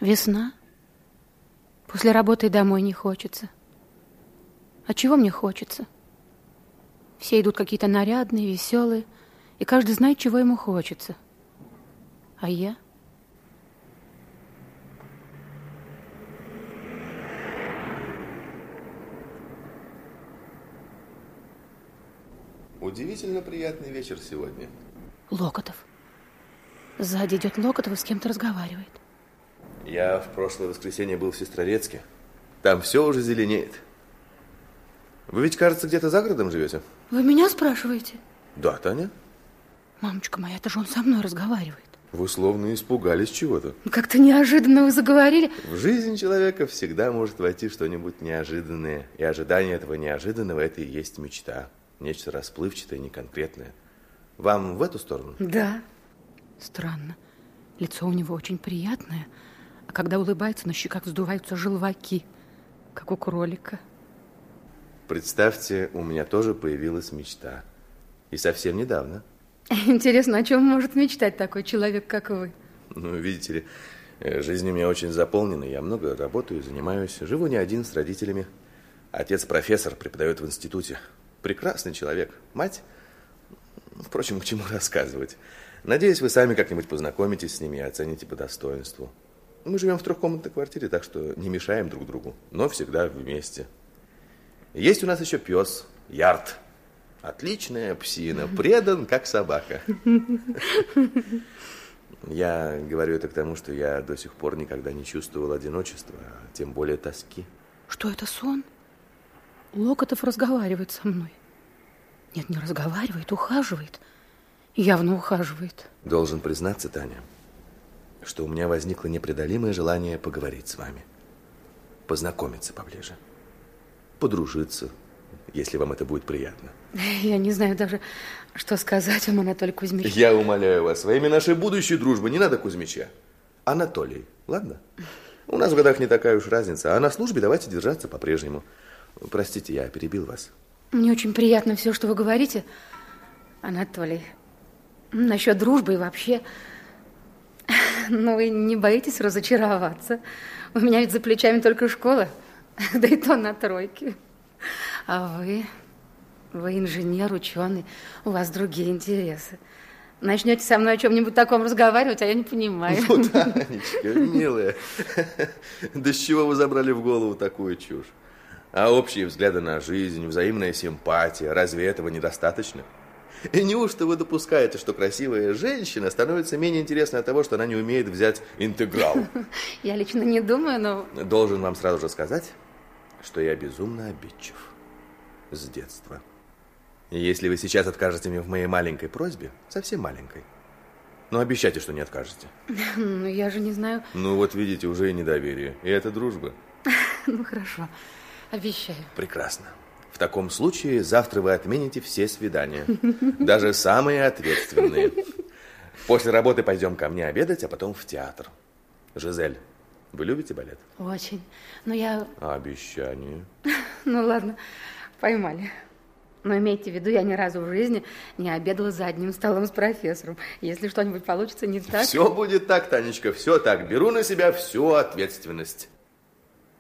Весна. После работы домой не хочется. А чего мне хочется? Все идут какие-то нарядные, веселые, и каждый знает, чего ему хочется. А я? Удивительно приятный вечер сегодня. Локотов. Сзади идет Локотов и с кем-то разговаривает. Я в прошлое воскресенье был в Сестрорецке. Там все уже зеленеет. Вы ведь, кажется, где-то за городом живете? Вы меня спрашиваете? Да, Таня. Мамочка моя, это же он со мной разговаривает. Вы словно испугались чего-то. Как-то неожиданно вы заговорили. В жизнь человека всегда может войти что-нибудь неожиданное. И ожидание этого неожиданного – это и есть мечта. Нечто расплывчатое, неконкретное. Вам в эту сторону? Да. Странно. Лицо у него очень приятное, а когда улыбается, на щеках вздуваются желваки, как у кролика. Представьте, у меня тоже появилась мечта. И совсем недавно. Интересно, о чем может мечтать такой человек, как вы? Ну, видите ли, жизнь у меня очень заполнена. Я много работаю, занимаюсь. Живу не один, с родителями. Отец профессор, преподает в институте. Прекрасный человек. Мать, впрочем, к чему рассказывать. Надеюсь, вы сами как-нибудь познакомитесь с ними и оцените по достоинству. Мы живем в трехкомнатной квартире, так что не мешаем друг другу, но всегда вместе. Есть у нас еще пес, Ярд. Отличная псина, предан, как собака. Я говорю это к тому, что я до сих пор никогда не чувствовал одиночества, а тем более тоски. Что это, сон? Локотов разговаривает со мной. Нет, не разговаривает, ухаживает. Явно ухаживает. Должен признаться, Таня, что у меня возникло непреодолимое желание поговорить с вами. Познакомиться поближе. Подружиться, если вам это будет приятно. Я не знаю даже, что сказать вам, Анатолий Кузьмич. Я умоляю вас, во имя нашей будущей дружбы не надо Кузьмича. Анатолий, ладно? У нас в годах не такая уж разница, а на службе давайте держаться по-прежнему. Простите, я перебил вас. Мне очень приятно все, что вы говорите, Анатолий. Насчет дружбы и вообще. Но вы не боитесь разочароваться? У меня ведь за плечами только школа, да и то на тройке. А вы инженер, ученый, у вас другие интересы. Начнете со мной о чем-нибудь таком разговаривать, а я не понимаю. Ну, Танечка, милая, да с чего вы забрали в голову такую чушь? А общие взгляды на жизнь, взаимная симпатия, разве этого недостаточно? И неужто вы допускаете, что красивая женщина становится менее интересной от того, что она не умеет взять интеграл? Я лично не думаю, но... Должен вам сразу же сказать, что я безумно обидчив. С детства. И если вы сейчас откажете мне в моей маленькой просьбе, совсем маленькой, но обещайте, что не откажете. Ну, я же не знаю... Ну, вот видите, уже и недоверие. И это дружба. Ну, хорошо. Обещаю. Прекрасно. В таком случае завтра вы отмените все свидания. Даже самые ответственные. После работы пойдем ко мне обедать, а потом в театр. Жизель, вы любите балет? Очень. Но я... Обещание. Ну, ладно, поймали. Но имейте в виду, я ни разу в жизни не обедала за одним столом с профессором. Если что-нибудь получится не так... Все будет так, Танечка, все так. Беру на себя всю ответственность.